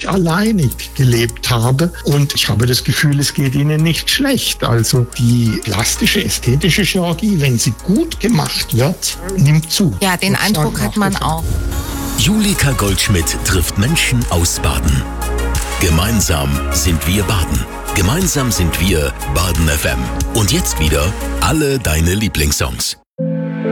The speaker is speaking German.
nicht alleinig gelebt habe. Und ich habe das Gefühl, es geht ihnen nicht schlecht. Also die plastische, ästhetische Chirurgie, wenn sie gut gemacht wird, nimmt zu. Ja, den Eindruck hat man auch. Julika Goldschmidt trifft Menschen aus Baden. Gemeinsam sind wir Baden. Gemeinsam sind wir Baden FM. Und jetzt wieder alle deine Lieblingssongs.